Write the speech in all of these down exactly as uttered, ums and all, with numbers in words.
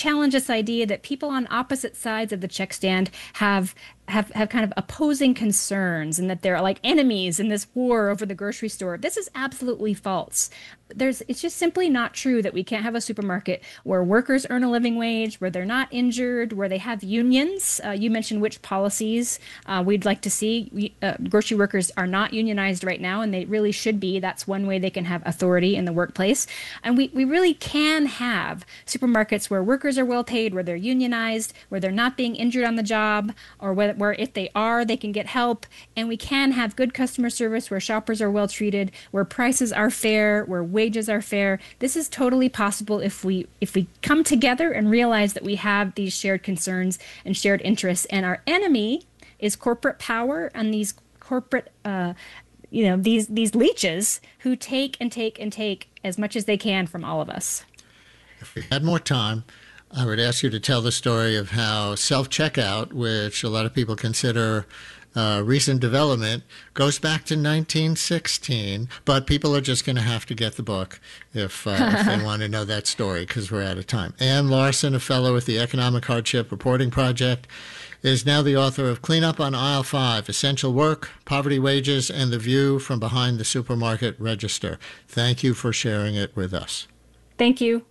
challenge this idea that people on opposite sides of the check stand have have have kind of opposing concerns and that they're like enemies in this war over the grocery store. This is absolutely false. There's it's just simply not true that we can't have a supermarket where workers earn a living wage, where they're not injured, where they have unions. Uh, you mentioned which policies uh, we'd like to see. We, uh, grocery workers are not unionized right now, and they really should be. That's one way they can have authority in the workplace. And we, we really can have supermarkets where workers are well paid, where they're unionized, where they're not being injured on the job, or where, where if they are, they can get help. And we can have good customer service where shoppers are well treated, where prices are fair, where wages are fair. This is totally possible if we if we come together and realize that we have these shared concerns and shared interests. And our enemy is corporate power and these corporate, uh, you know, these these leeches who take and take and take as much as they can from all of us. If we had more time, I would ask you to tell the story of how self-checkout, which a lot of people consider uh, recent development, goes back to nineteen sixteen. But people are just going to have to get the book if, uh, if they want to know that story, because we're out of time. Ann Larson, a fellow at the Economic Hardship Reporting Project, is now the author of Clean Up on Aisle five, Essential Work, Poverty Wages, and the View from Behind the Supermarket Register. Thank you for sharing it with us. Thank you.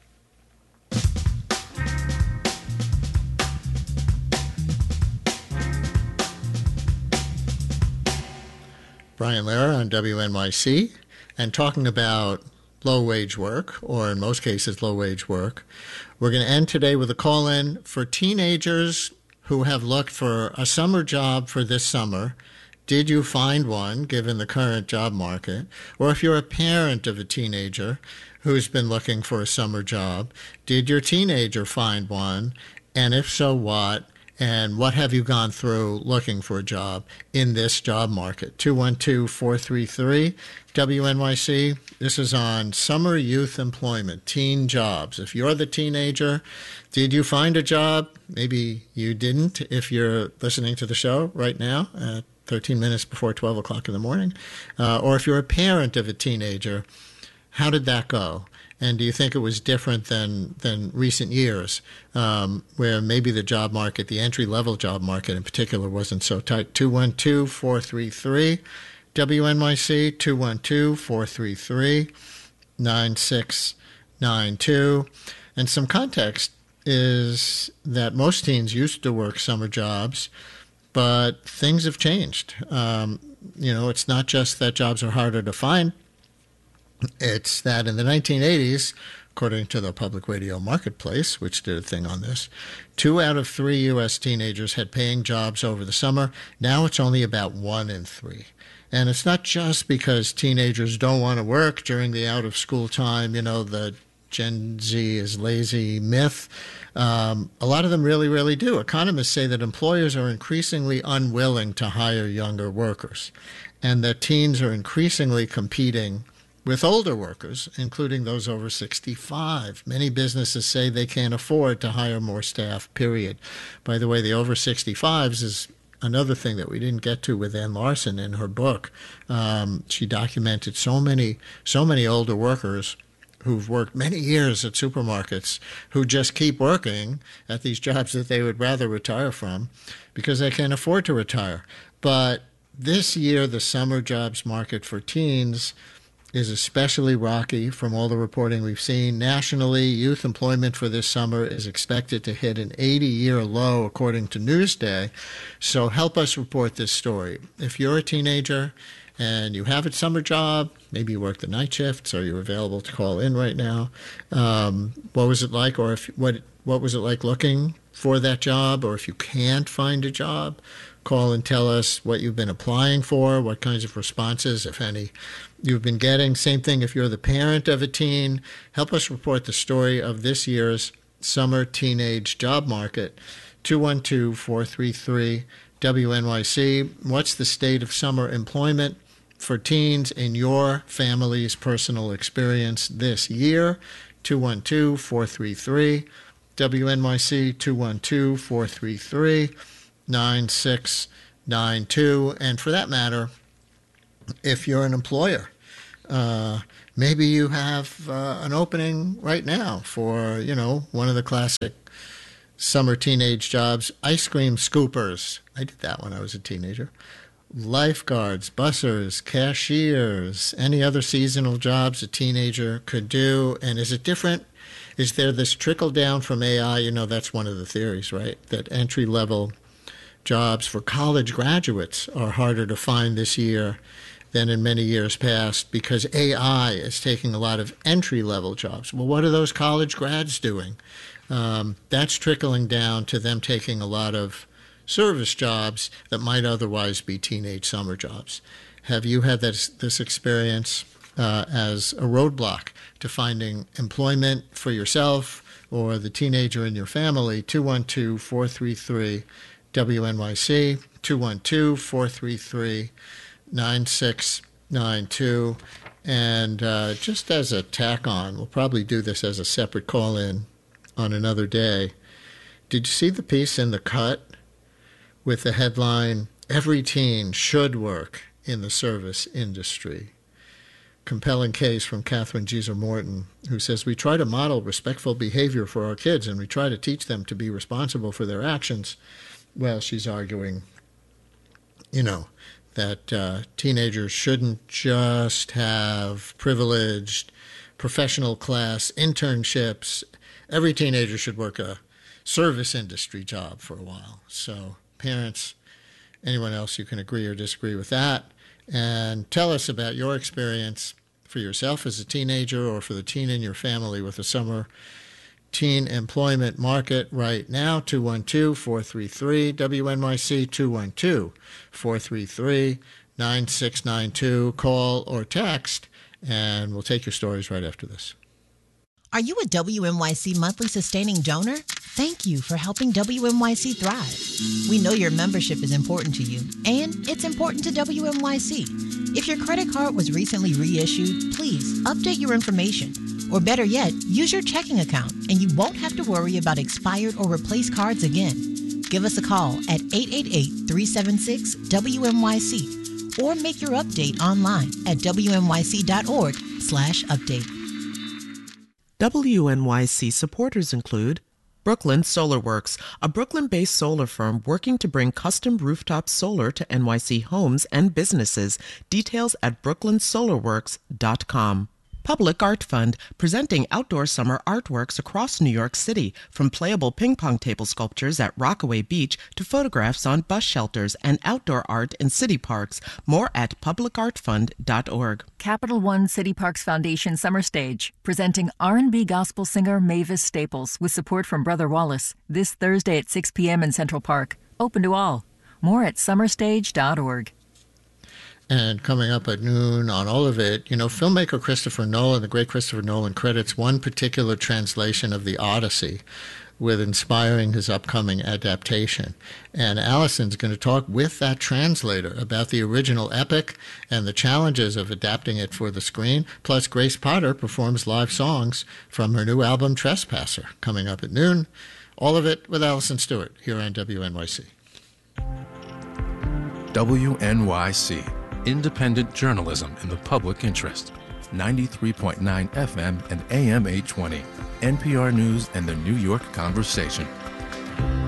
Brian Lehrer on W N Y C, and talking about low-wage work, or in most cases low-wage work. We're going to end today with a call-in for teenagers who have looked for a summer job for this summer. Did you find one, given the current job market? Or if you're a parent of a teenager who's been looking for a summer job, did your teenager find one? And if so, what? And what have you gone through looking for a job in this job market? two one two, four three three, W N Y C. This is on summer youth employment, teen jobs. If you're the teenager, did you find a job? Maybe you didn't if you're listening to the show right now at thirteen minutes before twelve o'clock in the morning. Uh, or if you're a parent of a teenager, how did that go? And do you think it was different than, than recent years, um, where maybe the job market, the entry-level job market in particular, wasn't so tight? two one two, four three three, W N Y C, two one two, four three three, nine six nine two. And some context is that most teens used to work summer jobs, but things have changed. Um, you know, it's not just that jobs are harder to find. It's that in the nineteen eighties, according to the Public Radio Marketplace, which did a thing on this, two out of three U S teenagers had paying jobs over the summer. Now it's only about one in three. And it's not just because teenagers don't want to work during the out-of-school time, you know, the Gen Z is lazy myth. Um, a lot of them really, really do. Economists say that employers are increasingly unwilling to hire younger workers, and that teens are increasingly competing with older workers, including those over sixty-five. Many businesses say they can't afford to hire more staff, period. By the way, the over sixty-fives is another thing that we didn't get to with Ann Larson in her book. Um, she documented so many, so many older workers who've worked many years at supermarkets who just keep working at these jobs that they would rather retire from because they can't afford to retire. But this year, the summer jobs market for teens is especially rocky from all the reporting we've seen. Nationally, youth employment for this summer is expected to hit an eighty-year low, according to Newsday. So help us report this story. If you're a teenager and you have a summer job, maybe you work the night shifts, or you're available to call in right now, um, what was it like? Or if what what was it like looking for that job? Or if you can't find a job, call and tell us what you've been applying for, what kinds of responses, if any, you've been getting. Same thing if you're the parent of a teen. Help us report the story of this year's summer teenage job market. two one two, four three three, W N Y C. What's the state of summer employment for teens in your family's personal experience this year? two one two, four three three, W N Y C, two one two, four three three, nine six nine two. And for that matter, if you're an employer, uh, Maybe you have uh, an opening right now for, you know, one of the classic summer teenage jobs, ice cream scoopers. I did that when I was a teenager. Lifeguards, bussers, cashiers, any other seasonal jobs a teenager could do. And is it different? Is there this trickle down from A I? You know, that's one of the theories, right? That entry-level jobs for college graduates are harder to find this year than in many years past because A I is taking a lot of entry-level jobs. Well, what are those college grads doing? Um, that's trickling down to them taking a lot of service jobs that might otherwise be teenage summer jobs. Have you had this, this experience uh, as a roadblock to finding employment for yourself or the teenager in your family? two one two, four three three, W N Y C, two one two, four three three, nine six nine two. And uh, just as a tack on, we'll probably do this as a separate call-in on another day. Did you see the piece in The Cut with the headline, "Every teen should work in the service industry"? Compelling case from Catherine Jeser Morton, who says, we try to model respectful behavior for our kids and we try to teach them to be responsible for their actions. Well, she's arguing, you know, that uh, teenagers shouldn't just have privileged professional class internships. Every teenager should work a service industry job for a while. So parents, anyone else, you can agree or disagree with that. And tell us about your experience for yourself as a teenager or for the teen in your family with the summer teen employment market right now. two one two, four three three, W N Y C, two one two, four three three, nine six nine two. Call or text, and we'll take your stories right after this. Are you a W N Y C monthly sustaining donor? Thank you for helping W N Y C thrive. We know your membership is important to you, and it's important to W N Y C. If your credit card was recently reissued, please update your information. Or better yet, use your checking account, and you won't have to worry about expired or replaced cards again. Give us a call at eight eight eight, three seven six, W N Y C or make your update online at W N Y C dot org slash update. W N Y C supporters include Brooklyn Solar Works, a Brooklyn-based solar firm working to bring custom rooftop solar to N Y C homes and businesses. Details at brooklyn solar works dot com. Public Art Fund, presenting outdoor summer artworks across New York City, from playable ping pong table sculptures at Rockaway Beach to photographs on bus shelters and outdoor art in city parks. More at public art fund dot org. Capital One City Parks Foundation Summer Stage, presenting R and B gospel singer Mavis Staples with support from Brother Wallace, this Thursday at six p.m. in Central Park. Open to all. More at summer stage dot org. And coming up at noon on all of it, you know, filmmaker Christopher Nolan, the great Christopher Nolan, credits one particular translation of the Odyssey with inspiring his upcoming adaptation. And Allison's going to talk with that translator about the original epic and the challenges of adapting it for the screen. Plus, Grace Potter performs live songs from her new album, Trespasser, coming up at noon. All of it with Allison Stewart here on W N Y C. W N Y C. Independent journalism in the public interest. ninety-three point nine F M and A M eight twenty. N P R News and the New York Conversation.